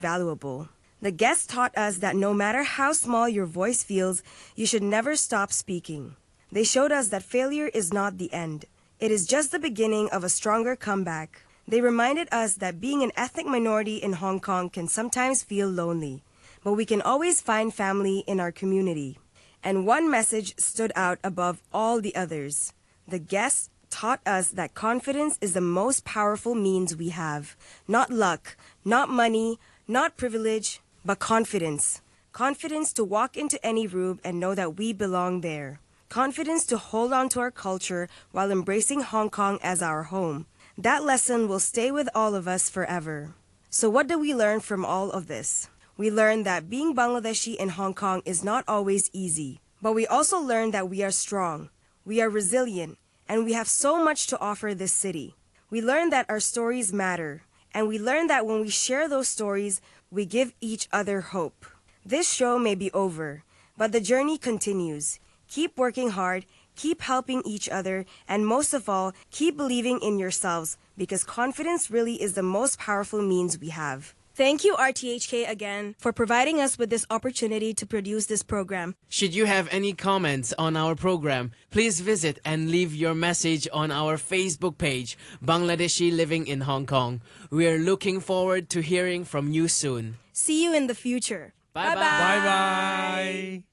valuable. The guests taught us that no matter how small your voice feels, you should never stop speaking. They showed us that failure is not the end. It is just the beginning of a stronger comeback. They reminded us that being an ethnic minority in Hong Kong can sometimes feel lonely, but we can always find family in our community. And one message stood out above all the others. The guests taught us that confidence is the most powerful means we have. Not luck, not money, not privilege, but confidence. Confidence to walk into any room and know that we belong there. Confidence to hold on to our culture while embracing Hong Kong as our home. That lesson will stay with all of us forever. So what did we learn from all of this? We learned that being Bangladeshi in Hong Kong is not always easy, but we also learned that we are strong, we are resilient, and we have so much to offer this city. We learned that our stories matter, and we learned that when we share those stories, we give each other hope. This show may be over, but the journey continues. Keep working hard, keep helping each other, and most of all, keep believing in yourselves, because confidence really is the most powerful means we have. Thank you, RTHK, again, for providing us with this opportunity to produce this program. Should you have any comments on our program, please visit and leave your message on our Facebook page, Bangladeshi Living in Hong Kong. We are looking forward to hearing from you soon. See you in the future. Bye-bye. Bye-bye.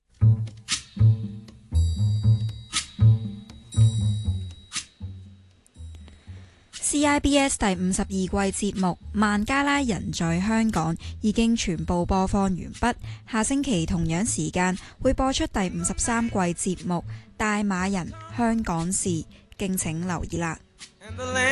CIBS 第52季節目《孟加拉人在香港》已經全部播放完畢，下星期同樣時間會播出第53季節目《大馬人香港事》，敬請留意啦。